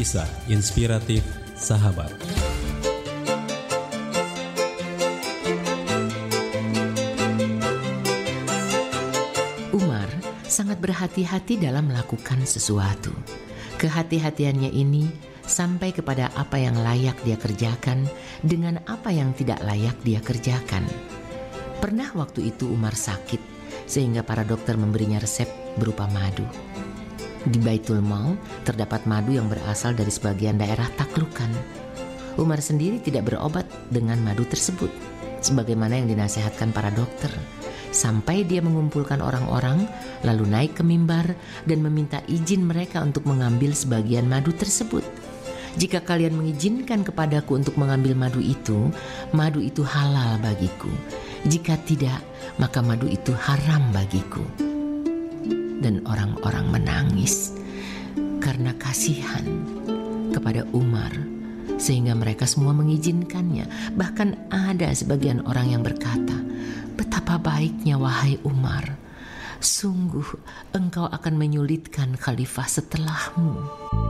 Kisah inspiratif sahabat. Umar sangat berhati-hati dalam melakukan sesuatu. Kehati-hatiannya ini sampai kepada apa yang layak dia kerjakan dengan apa yang tidak layak dia kerjakan. Pernah waktu itu Umar sakit sehingga para dokter memberinya resep berupa madu. Di Baitul Mal terdapat madu yang berasal dari sebagian daerah taklukan. Umar sendiri tidak berobat dengan madu tersebut, sebagaimana yang dinasihatkan para dokter. Sampai dia mengumpulkan orang-orang, lalu naik ke mimbar dan meminta izin mereka untuk mengambil sebagian madu tersebut. Jika kalian mengizinkan kepadaku untuk mengambil madu itu halal bagiku. Jika tidak, maka madu itu haram bagiku. Dan orang-orang menangis karena kasihan kepada Umar, sehingga mereka semua mengizinkannya. Bahkan ada sebagian orang yang berkata, "Betapa baiknya wahai Umar, sungguh engkau akan menyulitkan khalifah setelahmu."